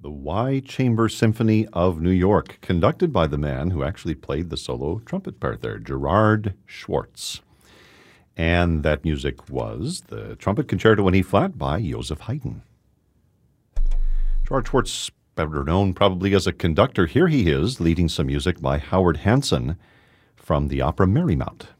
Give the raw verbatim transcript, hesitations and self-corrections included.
The Y Chamber Symphony of New York, conducted by the man who actually played the solo trumpet part there, Gerard Schwartz. And that music was the Trumpet Concerto in E flat by Joseph Haydn. Gerard Schwartz, better known probably as a conductor, here he is leading some music by Howard Hanson from the opera Merry Mount.